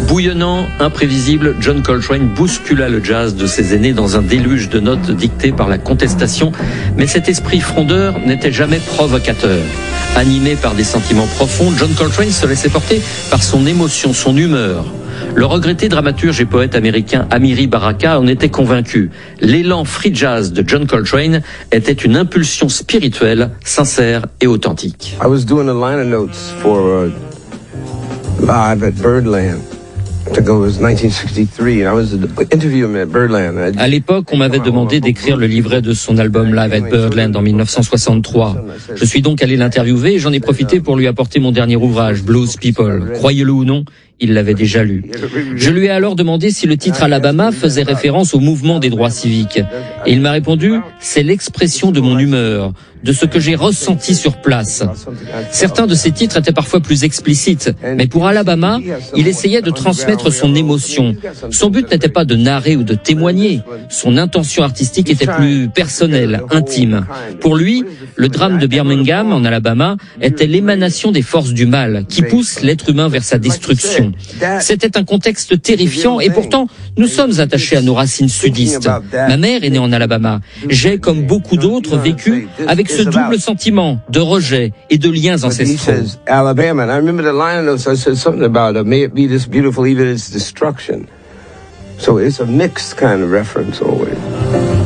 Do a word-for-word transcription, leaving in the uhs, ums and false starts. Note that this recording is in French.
Bouillonnant, imprévisible, John Coltrane bouscula le jazz de ses aînés dans un déluge de notes dictées par la contestation, mais cet esprit frondeur n'était jamais provocateur. Animé par des sentiments profonds, John Coltrane se laissait porter par son émotion, son humeur. Le regretté dramaturge et poète américain Amiri Baraka en était convaincu. L'élan free jazz de John Coltrane était une impulsion spirituelle, sincère et authentique. I was doing a liner notes for uh, live at Birdland. À l'époque, on m'avait demandé d'écrire le livret de son album Live at Birdland en mille neuf cent soixante-trois. Je suis donc allé l'interviewer et j'en ai profité pour lui apporter mon dernier ouvrage, Blues People. Croyez-le ou non, il l'avait déjà lu. Je lui ai alors demandé si le titre Alabama faisait référence au mouvement des droits civiques. Et il m'a répondu, c'est l'expression de mon humeur, de ce que j'ai ressenti sur place. Certains de ses titres étaient parfois plus explicites, mais pour Alabama, il essayait de transmettre son émotion. Son but n'était pas de narrer ou de témoigner. Son intention artistique était plus personnelle, intime. Pour lui, le drame de Birmingham, en Alabama, était l'émanation des forces du mal, qui poussent l'être humain vers sa destruction. C'était un contexte terrifiant et pourtant, nous sommes attachés à nos racines sudistes. Ma mère est née en Alabama. J'ai, comme beaucoup d'autres, vécu avec ce double sentiment de rejet et de liens ancestraux. Alabama, and I remember the line notes. I said something about uh, may it be this beautiful even its destruction. So it's a mixed kind of reference always.